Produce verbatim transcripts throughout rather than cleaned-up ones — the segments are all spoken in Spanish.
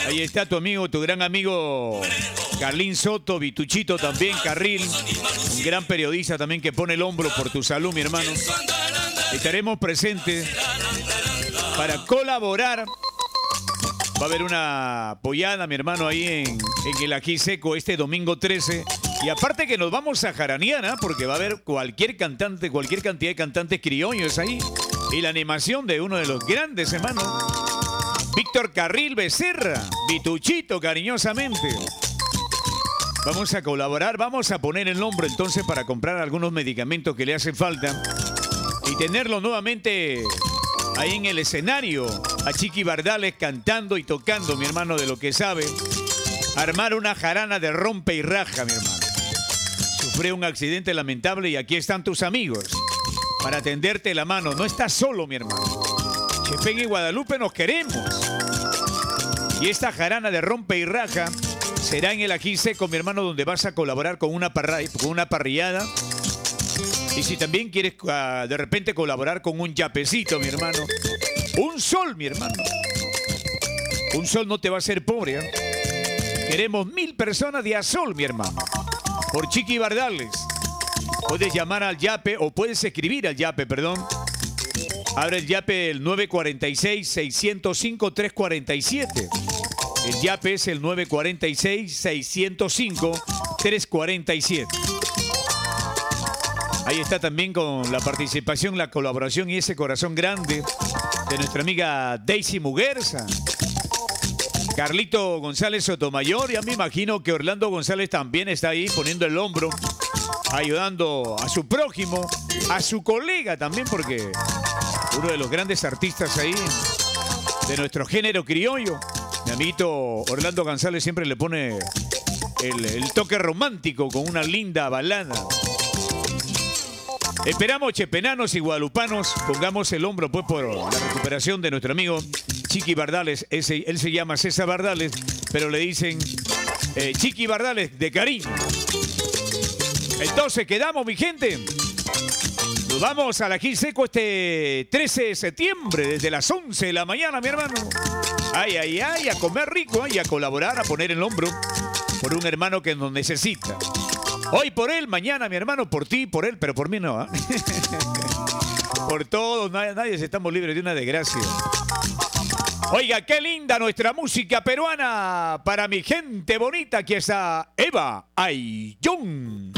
Ahí está tu amigo, tu gran amigo Carlín Soto, Vituchito también, Carril, un gran periodista también que pone el hombro por tu salud, mi hermano. Estaremos presentes para colaborar. Va a haber una pollada, mi hermano, ahí en, en el Ají Seco este domingo trece. Y aparte que nos vamos a jaranear, ¿eh? Porque va a haber cualquier cantante, cualquier cantidad de cantantes criollos ahí. Y la animación de uno de los grandes, hermano. Víctor Carril Becerra, Vituchito, cariñosamente. Vamos a colaborar, vamos a poner el hombro entonces para comprar algunos medicamentos que le hacen falta. Y tenerlo nuevamente ahí en el escenario. A Chiqui Bardales cantando y tocando, mi hermano, de lo que sabe. Armar una jarana de rompe y raja, mi hermano. Sufrió un accidente lamentable y aquí están tus amigos para tenderte la mano. No estás solo, mi hermano. Chepén y Guadalupe nos queremos. Y esta jarana de rompe y raja será en el Ají Seco, mi hermano, donde vas a colaborar con una, parra, con una parrillada. Y si también quieres uh, de repente colaborar con un yapecito, mi hermano. Un sol, mi hermano. Un sol no te va a hacer pobre, ¿eh? Queremos mil personas de a sol, mi hermano. Por Chiqui Bardales. Puedes llamar al yape o puedes escribir al yape, perdón. Abre el yape el nueve cuatro seis, seis cero cinco, tres cuatro siete. El yape es el nueve cuatro seis, seis cero cinco, tres cuatro siete. Ahí está también con la participación, la colaboración y ese corazón grande de nuestra amiga Daisy Muguerza. Carlito González Sotomayor, ya me imagino que Orlando González también está ahí poniendo el hombro, ayudando a su prójimo, a su colega también, porque uno de los grandes artistas ahí de nuestro género criollo, mi amiguito Orlando González siempre le pone el, el toque romántico con una linda balada. Esperamos, chepenanos y guadalupanos, pongamos el hombro pues por la recuperación de nuestro amigo Chiqui Bardales. Ese, él se llama César Bardales, pero le dicen eh, Chiqui Bardales de cariño. Entonces, quedamos, mi gente. Nos vamos al Ají Seco este trece de septiembre, desde las once de la mañana, mi hermano. Ay, ay, ay, a comer rico, ay, a colaborar, a poner el hombro por un hermano que nos necesita. Hoy por él, mañana, mi hermano, por ti, por él, pero por mí no, ¿eh? Por todos, nadie, nadie estamos libres de una desgracia. Oiga, qué linda nuestra música peruana para mi gente bonita. Aquí está Eva Ayllón.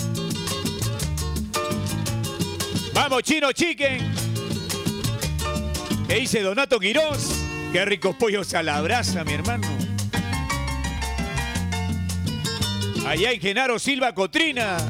Vamos, Chino Chicken. ¿Qué dice Donato Quirós? Qué ricos pollos a la brasa, mi hermano. Allá en Genaro Silva Cotrina.